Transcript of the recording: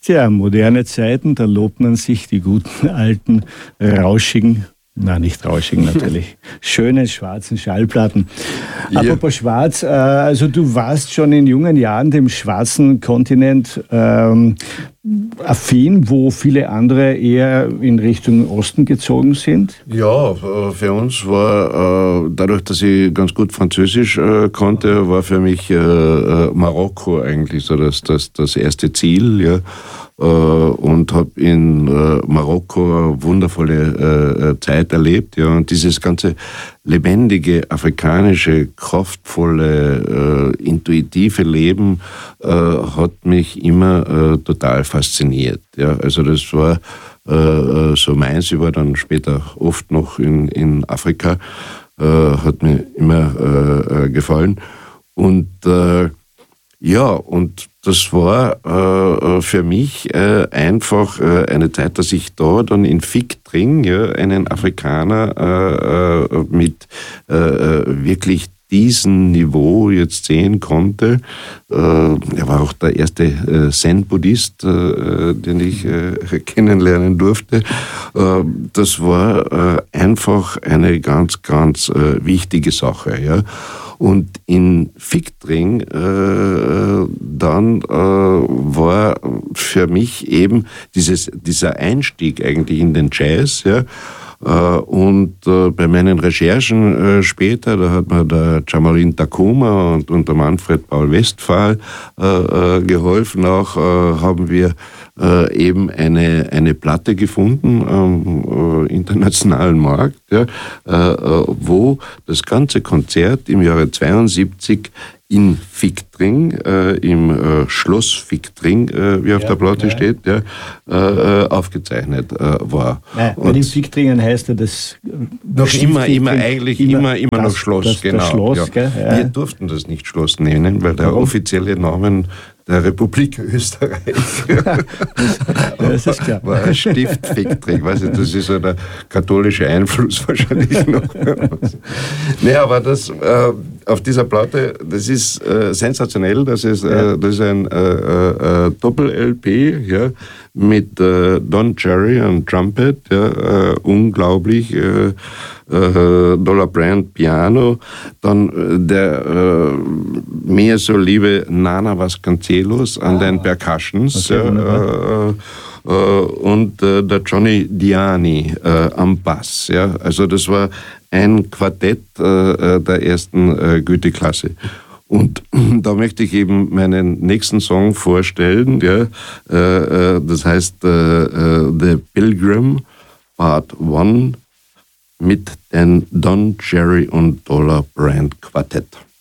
Tja, moderne Zeiten, da lobt man sich die guten, alten, rauschigen, nicht rauschigen natürlich, schönen schwarzen Schallplatten. Ja. Apropos schwarz, also du warst schon in jungen Jahren dem schwarzen Kontinent affin, wo viele andere eher in Richtung Osten gezogen sind? Ja, für uns war, dadurch, dass ich ganz gut Französisch konnte, war für mich Marokko eigentlich so das erste Ziel, ja. Und habe in Marokko eine wundervolle Zeit erlebt. Ja. Und dieses ganze lebendige, afrikanische, kraftvolle, intuitive Leben hat mich immer total fasziniert. Ja. Also das war so meins. Ich war dann später oft noch in Afrika. Hat mir immer gefallen. Und und das war für mich einfach eine Zeit, dass ich da dann in Viktring einen Afrikaner mit wirklich diesem Niveau jetzt sehen konnte. Er war auch der erste Zen-Buddhist, den ich kennenlernen durfte. Das war einfach eine ganz, ganz wichtige Sache. Ja. Und in Viktring dann war für mich eben dieser Einstieg eigentlich in den Jazz, ja. Und bei meinen Recherchen später, da hat mir der Djamaline Takuma und der Manfred Paul Westphal geholfen. Auch haben wir eben eine Platte gefunden am internationalen Markt, ja, wo das ganze Konzert im Jahre 72 in Viktring, im Schloss Viktring, wie auf der Platte steht, ja, aufgezeichnet war. Und in Viktringen heißt ja das noch immer noch Schloss, genau. Das Schloss, ja. Gell? Ja. Wir durften das nicht Schloss nennen, weil der offizielle Name der Republik Österreich das ist klar. war Stift Viktring. Weiß ich, das ist so der katholische Einfluss wahrscheinlich noch. Nee, aber das auf dieser Platte, das ist sensationell. Das ist ein Doppel-LP, ja, mit Don Cherry und Trumpet, ja, unglaublich. Dollar Brand Piano, dann der mir so liebe Nana Vasconcelos an den Percussions, okay, und der Johnny Diani am Bass. Ja. Also das war ein Quartett der ersten Güteklasse. Und da möchte ich eben meinen nächsten Song vorstellen. Ja. Das heißt The Pilgrim Part 1 mit den Don Cherry und Dollar Brand Quartett.